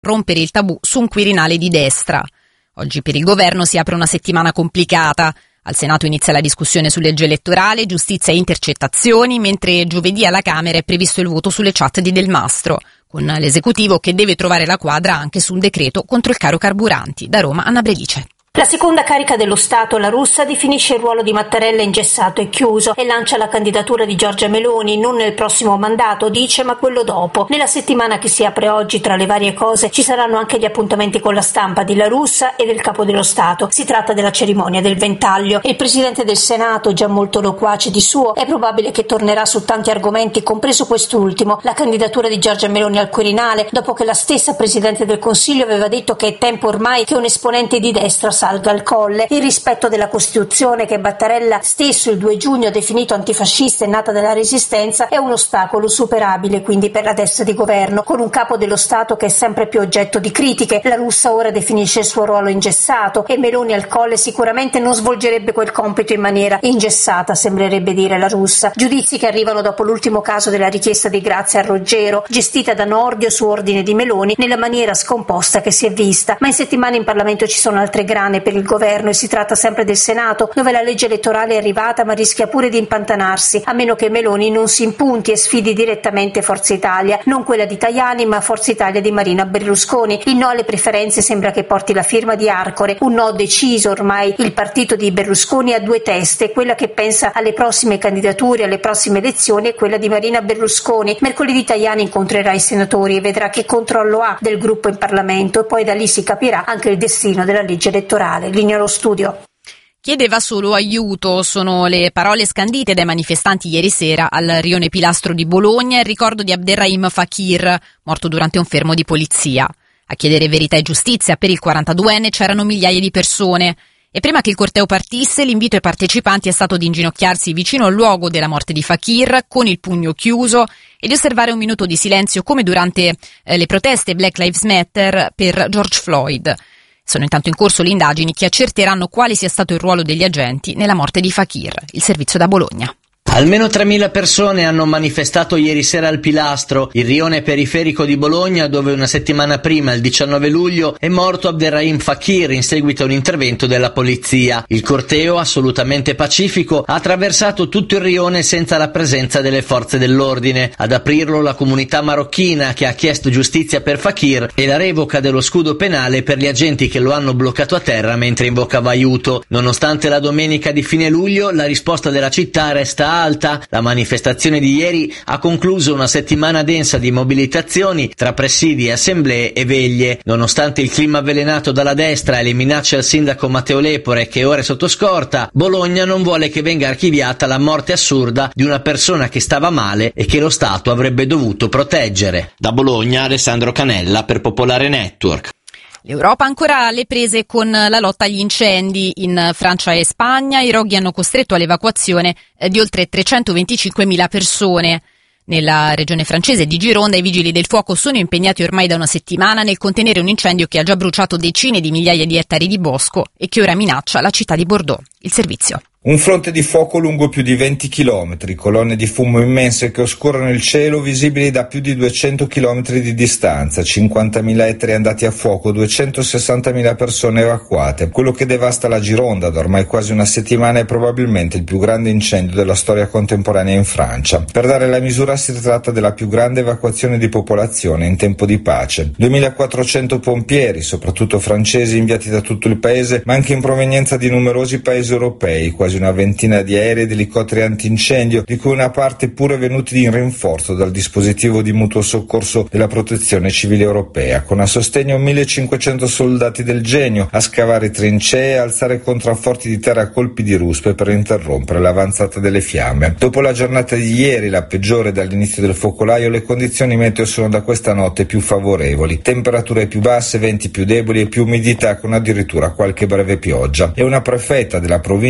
rompere il tabù su un Quirinale di destra. Oggi per il governo si apre una settimana complicata. Al Senato inizia la discussione su legge elettorale, giustizia e intercettazioni, mentre giovedì alla Camera è previsto il voto sulle chat di Del Mastro, con l'esecutivo che deve trovare la quadra anche su un decreto contro il caro carburanti. Da Roma, Anna Brelice. La seconda carica dello Stato, la russa, definisce il ruolo di Mattarella ingessato e chiuso e lancia la candidatura di Giorgia Meloni, non nel prossimo mandato, dice, ma quello dopo. Nella settimana che si apre oggi, tra le varie cose, ci saranno anche gli appuntamenti con la stampa di La Russa e del Capo dello Stato. Si tratta della cerimonia del Ventaglio. Il Presidente del Senato, già molto loquace di suo, è probabile che tornerà su tanti argomenti, compreso quest'ultimo, la candidatura di Giorgia Meloni al Quirinale, dopo che la stessa Presidente del Consiglio aveva detto che è tempo ormai che un esponente di destra salga al colle. Il rispetto della Costituzione, che Mattarella stesso il 2 giugno ha definito antifascista e nata dalla Resistenza, è un ostacolo superabile quindi per la destra di governo, con un capo dello Stato che è sempre più oggetto di critiche. La russa ora definisce il suo ruolo ingessato e Meloni al colle sicuramente non svolgerebbe quel compito in maniera ingessata, sembrerebbe dire la russa. Giudizi che arrivano dopo l'ultimo caso della richiesta di grazia a Roggero, gestita da Nordio su ordine di Meloni, nella maniera scomposta che si è vista. Ma in settimana in Parlamento ci sono altre grane per il governo e si tratta sempre del Senato, dove la legge elettorale è arrivata ma rischia pure di impantanarsi, a meno che Meloni non si impunti e sfidi direttamente Forza Italia, non quella di Tajani ma Forza Italia di Marina Berlusconi. Il no alle preferenze sembra che porti la firma di Arcore, un no deciso ormai. Il partito di Berlusconi ha due teste, quella che pensa alle prossime candidature, alle prossime elezioni, e quella di Marina Berlusconi. Mercoledì Tajani incontrerà i senatori e vedrà che controllo ha del gruppo in Parlamento e poi da lì si capirà anche il destino della legge elettorale. Linea allo studio. Chiedeva solo aiuto, sono le parole scandite dai manifestanti ieri sera al rione Pilastro di Bologna in ricordo di Abderrahim Fakir, morto durante un fermo di polizia. A chiedere verità e giustizia per il 42enne c'erano migliaia di persone e prima che il corteo partisse l'invito ai partecipanti è stato di inginocchiarsi vicino al luogo della morte di Fakir con il pugno chiuso e di osservare un minuto di silenzio come durante le proteste Black Lives Matter per George Floyd. Sono intanto in corso le indagini che accerteranno quale sia stato il ruolo degli agenti nella morte di Fakir. Il servizio da Bologna. Almeno 3.000 persone hanno manifestato ieri sera al Pilastro, il rione periferico di Bologna, dove una settimana prima, il 19 luglio, è morto Abderrahim Fakir in seguito a un intervento della polizia. Il corteo, assolutamente pacifico, ha attraversato tutto il rione senza la presenza delle forze dell'ordine. Ad aprirlo la comunità marocchina, che ha chiesto giustizia per Fakir e la revoca dello scudo penale per gli agenti che lo hanno bloccato a terra mentre invocava aiuto. Nonostante la domenica di fine luglio, la risposta della città resta alta. La manifestazione di ieri ha concluso una settimana densa di mobilitazioni tra presidi, assemblee e veglie. Nonostante il clima avvelenato dalla destra e le minacce al sindaco Matteo Lepore, che ora è sotto scorta, Bologna non vuole che venga archiviata la morte assurda di una persona che stava male e che lo Stato avrebbe dovuto proteggere. Da Bologna, Alessandro Canella per Popolare Network. L'Europa ancora alle prese con la lotta agli incendi. In Francia e Spagna i roghi hanno costretto all'evacuazione di oltre 325.000 persone. Nella regione francese di Gironda i vigili del fuoco sono impegnati ormai da una settimana nel contenere un incendio che ha già bruciato decine di migliaia di ettari di bosco e che ora minaccia la città di Bordeaux. Il servizio. Un fronte di fuoco lungo più di 20 chilometri, colonne di fumo immense che oscurano il cielo visibili da più di 200 chilometri di distanza, 50.000 ettari andati a fuoco, 260.000 persone evacuate. Quello che devasta la Gironda da ormai quasi una settimana è probabilmente il più grande incendio della storia contemporanea in Francia. Per dare la misura si tratta della più grande evacuazione di popolazione in tempo di pace. 2.400 pompieri, soprattutto francesi, inviati da tutto il paese, ma anche in provenienza di numerosi paesi europei, quasi una ventina di aerei ed elicotteri antincendio, di cui una parte pure venuti in rinforzo dal dispositivo di mutuo soccorso della Protezione Civile Europea, con a sostegno 1.500 soldati del Genio a scavare trincee e alzare contrafforti di terra a colpi di ruspe per interrompere l'avanzata delle fiamme. Dopo la giornata di ieri, la peggiore dall'inizio del focolaio, le condizioni meteo sono da questa notte più favorevoli, temperature più basse, venti più deboli e più umidità, con addirittura qualche breve pioggia. È una prefetta della provincia che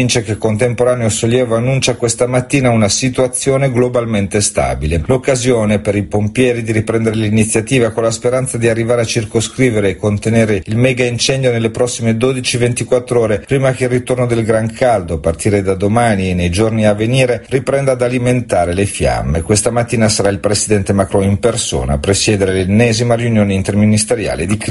contemporaneo sollievo annuncia questa mattina una situazione globalmente stabile. L'occasione per i pompieri di riprendere l'iniziativa con la speranza di arrivare a circoscrivere e contenere il mega incendio nelle prossime 12-24 ore prima che il ritorno del gran caldo, a partire da domani e nei giorni a venire, riprenda ad alimentare le fiamme. Questa mattina sarà il presidente Macron in persona a presiedere l'ennesima riunione interministeriale di crisi